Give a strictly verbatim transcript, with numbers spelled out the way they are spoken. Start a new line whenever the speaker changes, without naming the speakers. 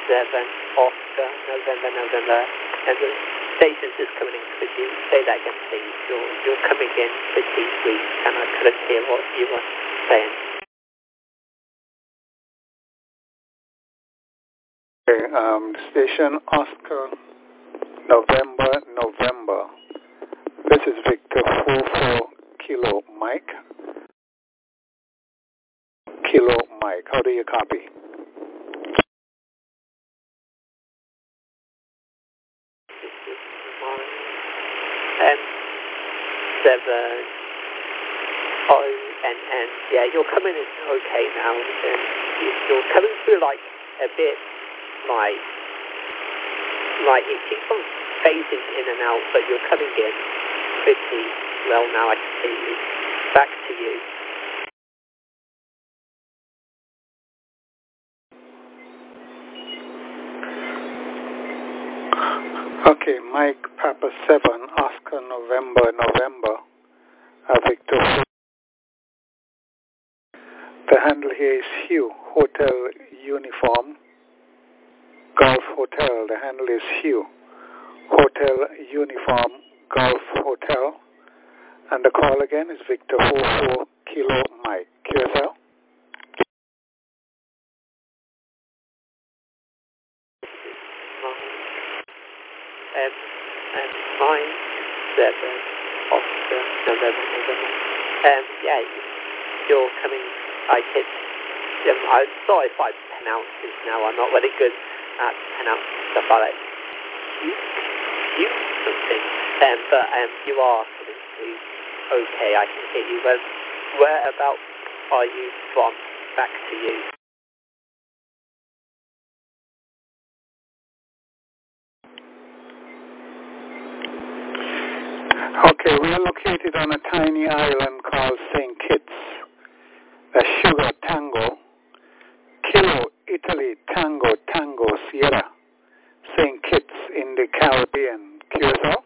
seven, Oscar, November, November. And the station's just coming in. Could you say that again, please? You're, you're coming in pretty weak, and I couldn't hear what you were saying.
Okay, um, station Oscar, November, November. This is Victor four four Kilo Mike. Kilo Mike. How do you copy?
Um, seven, O, N, N. Yeah, you're coming in okay now. And you're coming through like a bit like, like it keeps on phasing in and out, but you're coming in pretty well now. I can see you. Back to you.
Okay, Mike Papa seven, Oscar November, November, uh, Victor. The handle here is Hugh, Hotel Uniform, Golf Hotel. The handle is Hugh, Hotel Uniform, Golf Hotel. And the call again is Victor four four Kilo Mike. Q S L?
Um, um, nine, seven, Oscar, November, November. Um, yeah, you're coming, I can, um, I'm sorry if I pronounce this now, I'm not very good at pronouncing stuff like that. You, you something, um, but um, you are coming through okay, I can hear you. Well, whereabouts are you from? Back to you.
Okay, we are located on a tiny island called Saint Kitts. The Sugar Tango, Kilo, Italy, Tango, Tango, Sierra, Saint Kitts in the Caribbean. Q S L?